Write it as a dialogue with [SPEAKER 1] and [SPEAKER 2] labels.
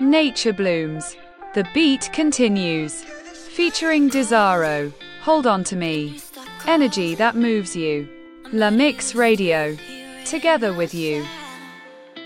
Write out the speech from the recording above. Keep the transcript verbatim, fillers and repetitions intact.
[SPEAKER 1] Nature Blooms. The beat continues. Featuring Desaro. Hold On To Me. Energy that moves you. La Mix Radio. Together with you.